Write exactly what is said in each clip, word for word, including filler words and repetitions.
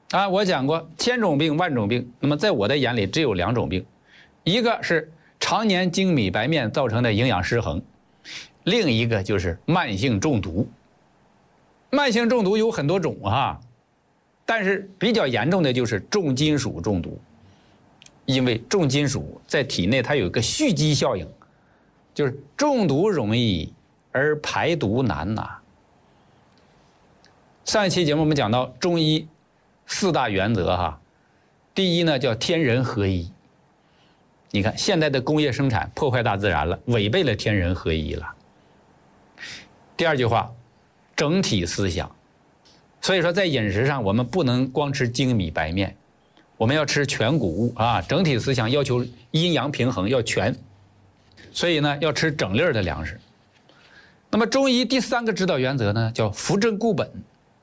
啊，我讲过千种病万种病，那么在我的眼里只有两种病，一个是常年精米白面造成的营养失衡，另一个就是慢性中毒。慢性中毒有很多种啊，但是比较严重的就是重金属中毒，因为重金属在体内它有一个蓄积效应，就是中毒容易而排毒难呐、啊。上一期节目我们讲到中医四大原则哈，第一呢叫天人合一。你看现在的工业生产破坏大自然了，违背了天人合一了。第二句话，整体思想。所以说在饮食上我们不能光吃精米白面，我们要吃全谷物啊，整体思想要求阴阳平衡要全，所以呢要吃整粒的粮食。那么中医第三个指导原则呢叫扶正固本。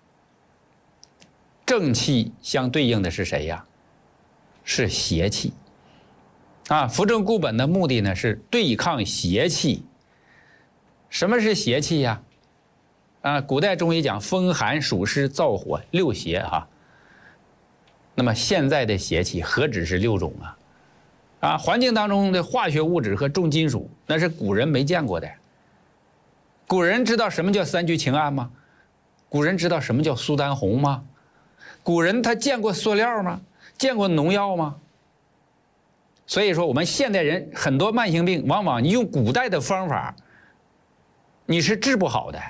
正气相对应的是谁呀？是邪气啊！扶正固本的目的呢是对抗邪气。什么是邪气呀？啊，古代中医讲风寒暑湿燥火六邪哈。那么现在的邪气何止是六种啊？啊，环境当中的化学物质和重金属，那是古人没见过的。古人知道什么叫三聚氰胺吗？古人知道什么叫苏丹红吗？古人他见过塑料吗？见过农药吗？所以说我们现代人很多慢性病，往往你用古代的方法，你是治不好的。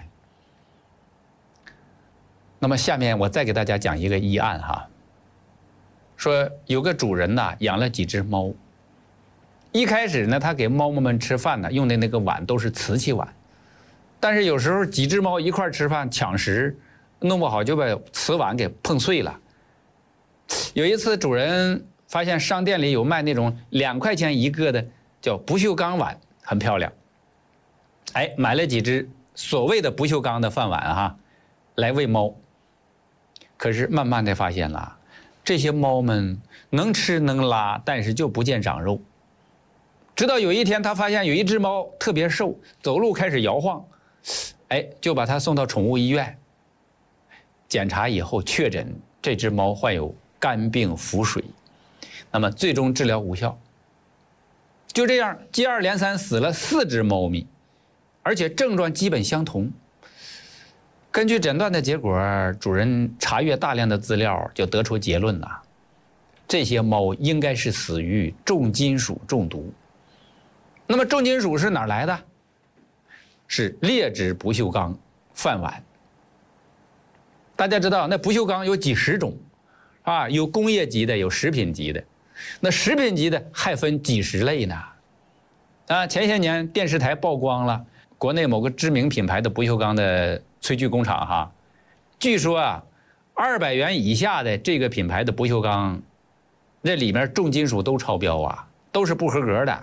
那么下面我再给大家讲一个医案哈，说有个主人呐养了几只猫，一开始呢他给猫猫们吃饭呢用的那个碗都是瓷器碗，但是有时候几只猫一块吃饭抢食，弄不好就把瓷碗给碰碎了。有一次主人发现商店里有卖那种两块钱一个的叫不锈钢碗，很漂亮，哎，买了几只所谓的不锈钢的饭碗哈，来喂猫。可是慢慢的发现了，这些猫们能吃能拉，但是就不见长肉。直到有一天他发现有一只猫特别瘦，走路开始摇晃，哎，就把它送到宠物医院。检查以后确诊这只猫患有肝病腹水，那么最终治疗无效。就这样接二连三死了四只猫咪，而且症状基本相同。根据诊断的结果，主人查阅大量的资料，就得出结论了，这些猫应该是死于重金属中毒。那么重金属是哪来的？是劣质不锈钢饭碗。大家知道那不锈钢有几十种啊，有工业级的，有食品级的，那食品级的还分几十类呢。啊，前些年电视台曝光了国内某个知名品牌的不锈钢的炊具工厂哈，据说啊二百元以下的这个品牌的不锈钢，那里面重金属都超标啊，都是不合格的。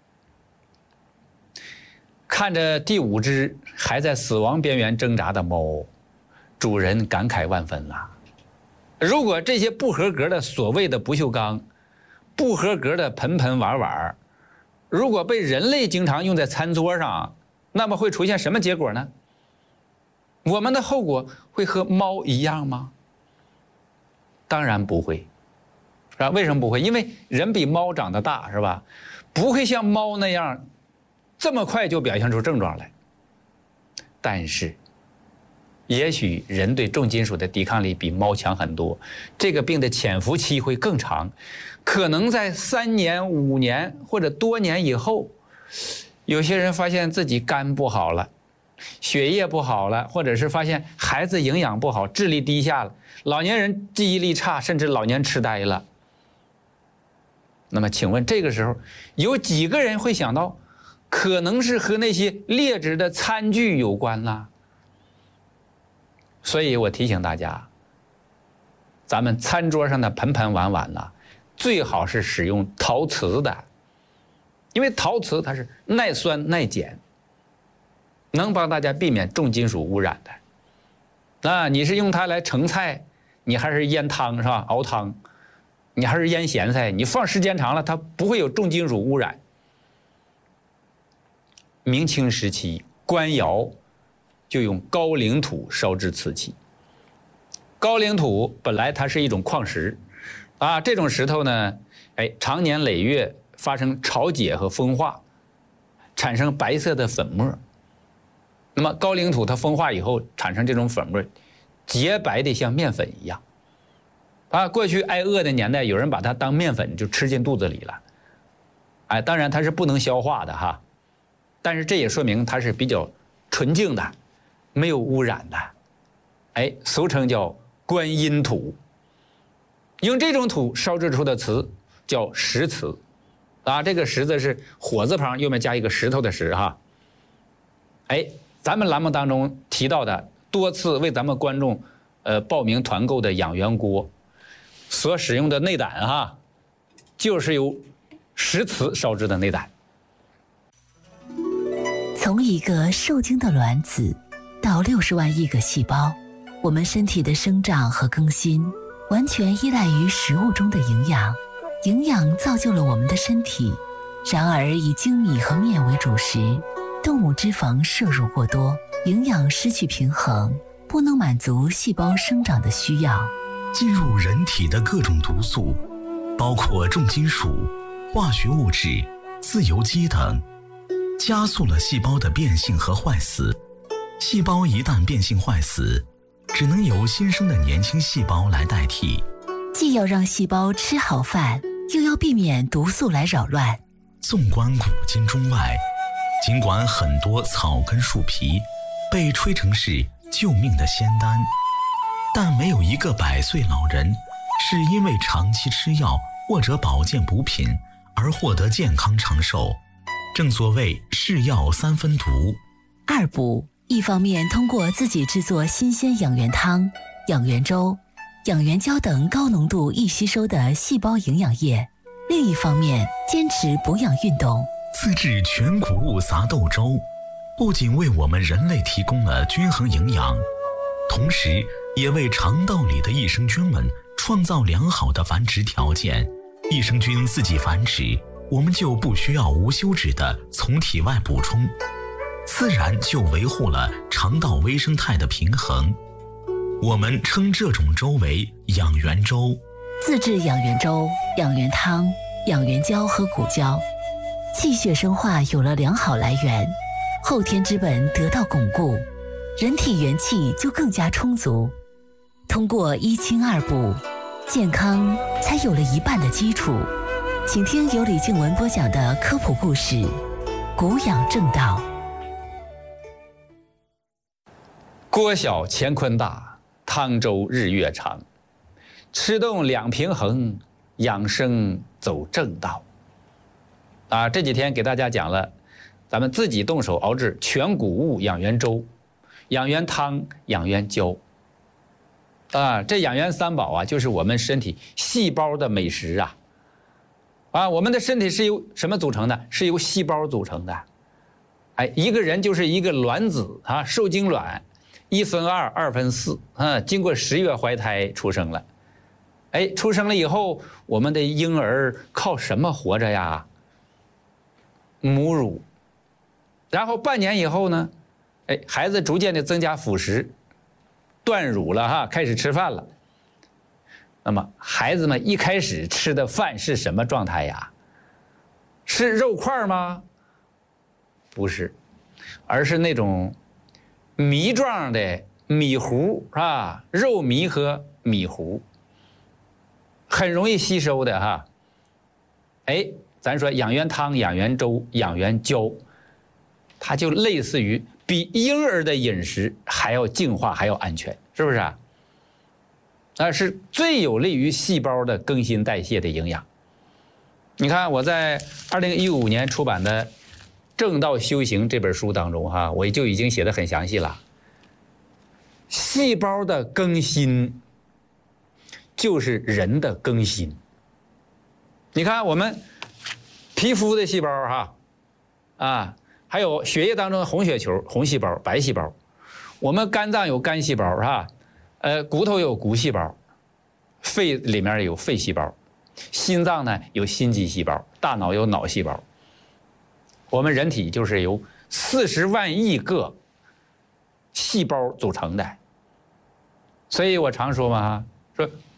看着第五只还在死亡边缘挣扎的猫，主人感慨万分了。如果这些不合格的所谓的不锈钢，不合格的盆盆碗碗，如果被人类经常用在餐桌上，那么会出现什么结果呢？我们的后果会和猫一样吗？当然不会，是吧？为什么不会？因为人比猫长得大，是吧？不会像猫那样这么快就表现出症状来。但是也许人对重金属的抵抗力比猫强很多，这个病的潜伏期会更长，可能在三年、五年或者多年以后，有些人发现自己肝不好了，血液不好了，或者是发现孩子营养不好，智力低下了，老年人记忆力差，甚至老年痴呆了。那么请问这个时候有几个人会想到可能是和那些劣质的餐具有关呢？所以我提醒大家，咱们餐桌上的盆盆碗碗呢，最好是使用陶瓷的，因为陶瓷它是耐酸耐碱，能帮大家避免重金属污染的。那你是用它来盛菜，你还是腌汤是吧？熬汤，你还是腌咸菜，你放时间长了，它不会有重金属污染。明清时期，官窑就用高岭土烧制瓷器， 高岭土本来它是一种矿石，啊，这种石头呢，哎，常年累月发生潮解和风化，产生白色的粉末。那么高岭土它风化以后产生这种粉末，洁白的像面粉一样。啊，过去挨饿的年代，有人把它当面粉就吃进肚子里了。哎，当然它是不能消化的哈，但是这也说明它是比较纯净的，没有污染的。哎，俗称叫观音土。用这种土烧制出的瓷叫石瓷，啊，这个石字是火字旁右面加一个石头的石哈。哎，咱们栏目当中提到的多次为咱们观众呃报名团购的养元锅所使用的内胆哈，就是由石瓷烧制的内胆。 从一个受精的卵子到六十万亿个细胞，我们身体的生长和更新完全依赖于食物中的营养，营养造就了我们的身体。然而以精米和面为主食，动物脂肪摄入过多，营养失去平衡，不能满足细胞生长的需要。 进入人体的各种毒素，包括重金属、化学物质、自由基等，加速了细胞的变性和坏死。细胞一旦变性坏死，只能由新生的年轻细胞来代替。 既要让细胞吃好饭，又要避免毒素来扰乱。 纵观古今中外，尽管很多草根树皮被吹成是救命的仙丹，但没有一个百岁老人是因为长期吃药或者保健补品而获得健康长寿。正所谓是药三分毒。 二补，一方面通过自己制作新鲜养元汤、养元粥、养元胶等高浓度易吸收的细胞营养液，另一方面坚持补养运动。 自制全谷物杂豆粥，不仅为我们人类提供了均衡营养，同时也为肠道里的益生菌们创造良好的繁殖条件。益生菌自己繁殖，我们就不需要无休止的从体外补充，自然就维护了肠道微生态的平衡。我们称这种粥为养元粥。 自制养元粥、养元汤、养元胶和谷胶，气血生化有了良好来源，后天之本得到巩固，人体元气就更加充足。通过一清二补，健康才有了一半的基础。请听由李静文播讲的科普故事《谷养正道》。 锅小乾坤大，汤粥日月长。吃动两平衡，养生走正道。啊，这几天给大家讲了，咱们自己动手熬制全谷物养元粥、养元汤、养元胶。啊，这养元三宝啊，就是我们身体细胞的美食啊。啊，我们的身体是由什么组成的？是由细胞组成的。哎，一个人就是一个卵子啊，受精卵，一分二，二分四，啊，经过十月怀胎出生了。哎，出生了以后，我们的婴儿靠什么活着呀？母乳。然后半年以后呢，哎，孩子逐渐的增加辅食，断乳了哈，开始吃饭了。那么孩子们一开始吃的饭是什么状态呀？是肉块吗？不是，而是那种糜状的米糊啊，肉糜和米糊，很容易吸收的哈。哎，咱说养元汤、养元粥、养元胶，它就类似于比婴儿的饮食还要净化，还要安全，是不是啊？啊，是最有利于细胞的更新代谢的营养。你看我在二零一五年出版的《正道修行》这本书当中哈，我就已经写得很详细了。细胞的更新就是人的更新。你看我们皮肤的细胞哈，啊，还有血液当中的红血球、红细胞、白细胞，我们肝脏有肝细胞哈。呃，骨头有骨细胞，肺里面有肺细胞，心脏呢有心肌细胞，大脑有脑细胞。我们人体就是由四十万亿个细胞组成的。 所以我常说嘛，说